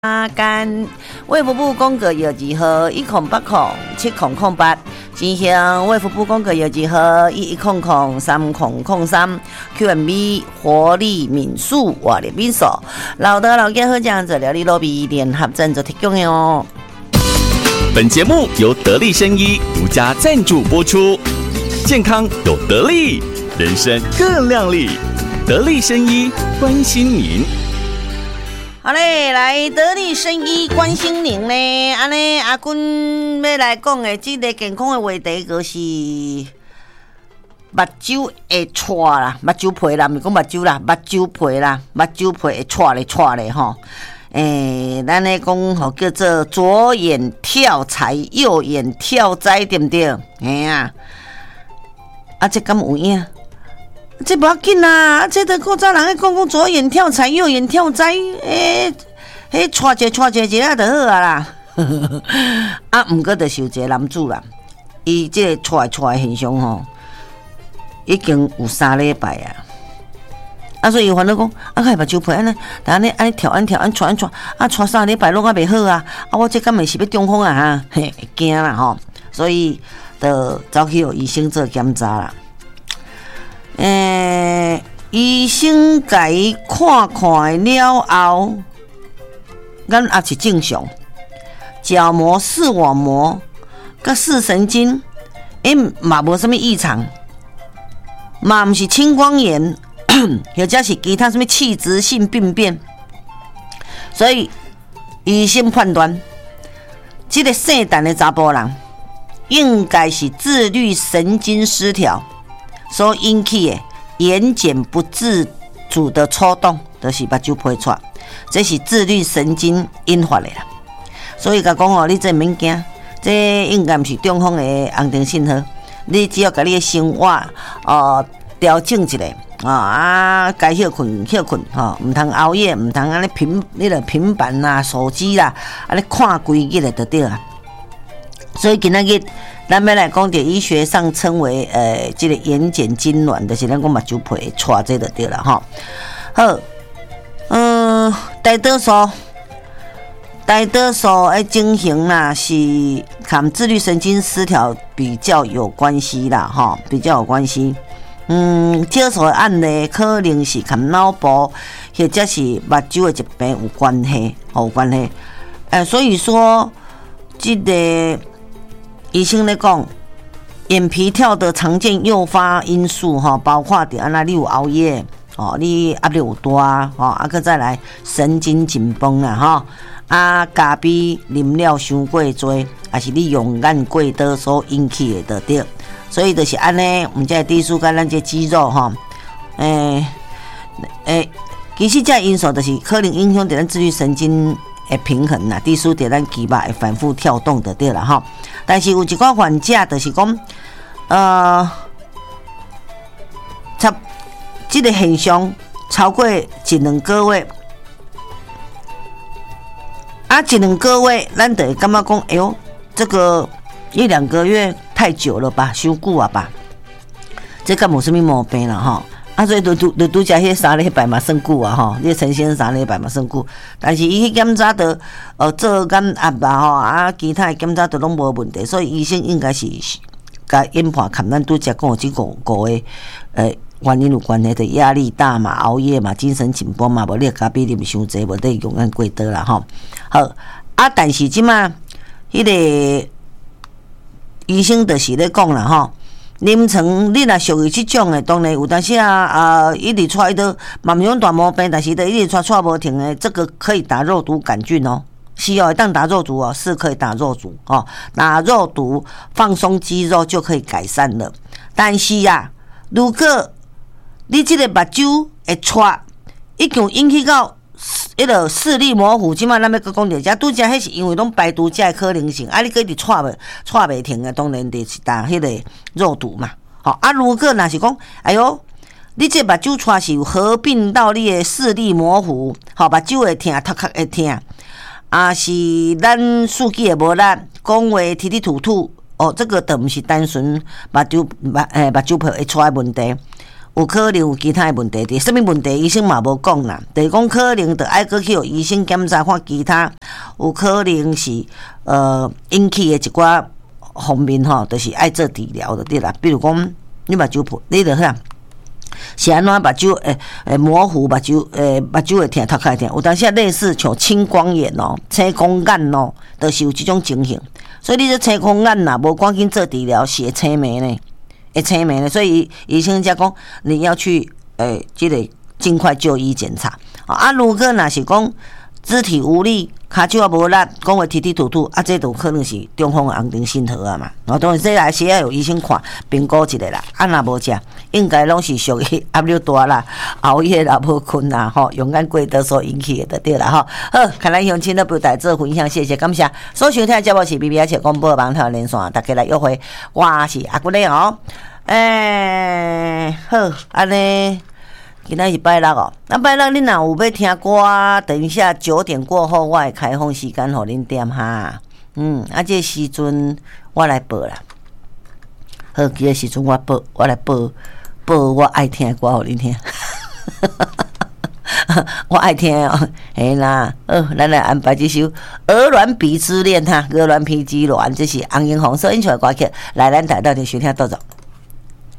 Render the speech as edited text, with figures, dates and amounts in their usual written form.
干卫福部公告药剂号10807008，进行卫福部公告药剂号11003003 QMB 活力敏素活力敏素，老的老家好讲者疗力罗比联合赞助提供的哦。 本节目由得力生医独家赞助播出，健康有得力，人生更亮丽。得力生医关心您。 好嘞，来得力生医关心您呢。安尼阿君要来讲的这个健康的话题，就是目睭会错啦，目睭皮啦，唔是讲目睭啦，目睭皮啦，目睭皮会错咧吼。咱咧讲吼叫做左眼跳财，右眼跳灾，对不对？这敢有影？这不要紧啦，这个古早人咧讲左眼跳财，右眼跳灾，错一个就好啦。毋过就是有一个男子啦，伊这个错的现象吼，已经有3礼拜所以伊烦恼讲，开目睭皮安尼跳错，错3礼拜拢还袂好我这敢会是要中风会惊啦吼，所以就走去予医生做检查啦。医生甲伊看了后，咱也是正常，角膜、视网膜、甲视神经，嘛无什么异常，嘛毋是青光眼，或者是其他什么器质性病变，所以医生判断，这个姓陈的查甫人应该是自律神经失调所引起的眼睑不自主的抽动，就是目睭皮错，这是自律神经引发的啦。所以甲讲你这免惊，这应该不是中风的红灯信号，你只要把你的生活调整一下该休困唔通熬夜，唔通安尼平板啦、手机啦，安尼看规日的就对啦。所以今仔日咱要来讲到医学上称为这个眼睑痉挛，就是咱讲目睭皮错这就对了哈。好，大多数的情形啦是跟自律神经失调比较有关系啦哈，比较有关系。少数的案例可能是跟脑部或者是目睭的疾病有关系，所以说这个医生咧讲，眼皮跳的常见诱发因素包括你有熬夜你压力有大搁再来神经紧绷啦咖啡啉了伤过多，还是你用眼过多所引起的对。所以就是安尼，我们这低数跟咱这肌肉其实这因素就是可能影响到咱自律神经的平衡啦，低数在咱肌肉会反复跳动的对啦但是有一个患者就是讲，这个现象超过1-2个月，1-2个月咱就会感觉讲，这个1-2个月太久了吧，伤久吧，这敢无什么毛病啦所以都加迄3礼拜嘛算久你呈现3礼拜嘛算久，但是伊去检查到做眼压其他的检查都拢无问题，所以医生应该是甲研判看咱拄则讲这5个原因有关系的，压力大嘛、熬夜嘛、精神紧绷嘛，无你咖啡啉伤济，无得用眼过多啦好，但是即马迄个医生就是咧讲啦临床你若属于这种的，当然有当时一直出都嘛毋用大毛病，但是都一直出无停的，这个可以打肉毒杆菌是当打肉毒是可以打肉毒打肉毒放松肌肉就可以改善了。但是如果你这个目睭会错，已经引起到迄个视力模糊，即摆咱要讲到遮，拄则迄是因为拢排除遮的可能性，你个一直错袂停的，当然就是打迄个肉毒嘛。如果若是讲，你这目睭错是有合并到你的视力模糊，目睭会痛，头壳会痛，是咱数据会无力，讲话吞吐，这个都毋是单纯目睭皮会错的问题。 有可能有其他的问题，什么问题医生嘛无讲啦，就是讲可能就爱过去互医生检查看其他，有可能是引起的一寡方面吼，就是爱做治疗就对啦。比如讲你目睭破，你就啥？是安怎目睭模糊，目睭会疼，头壳会疼，有当时类似像青光眼哦、青光眼哦，就是有这种情形。所以你这青光眼呐，无赶紧做治疗，是会青霉呢，会青霉呢。所以医生才讲你要去这个尽快就医检查。啊，如果若是讲肢体无力，骹手也无力，讲话踢踢吐吐，啊，这都可能是中风红灯心头啊嘛。当然这来是要有医生看评估一下啦。啊，若无食，应该拢是属于压力大啦、熬夜啦、无困啦、用眼过度所引起的，对啦。好，看来乡亲都不带做分享，谢谢感谢。所收听的节目是 BBS 广播网台连线，大家来约会，我是阿姑娘哦。好，安尼。今仔是拜六哦，拜六恁若有要听歌，等一下9点过后，我会开放时间互恁点哈。这时阵我来报啦。好，这个时阵我来报我爱听的歌互恁听。我爱听哦，嘿啦，咱来安排这首《鹅銮鼻之恋》哈，《鹅銮鼻之恋》这是洪英红所演唱的歌曲，来咱台到底收听倒走。